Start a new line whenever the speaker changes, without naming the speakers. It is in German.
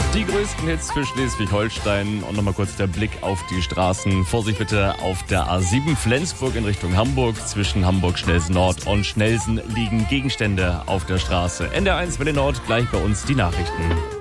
Die größten Hits für Schleswig-Holstein und nochmal kurz der Blick auf die Straßen. Vorsicht bitte auf der A7 Flensburg in Richtung Hamburg. Zwischen Hamburg-Schnelsen Nord und Schnelsen liegen Gegenstände auf der Straße. NDR1 Welle Nord, gleich bei uns die Nachrichten.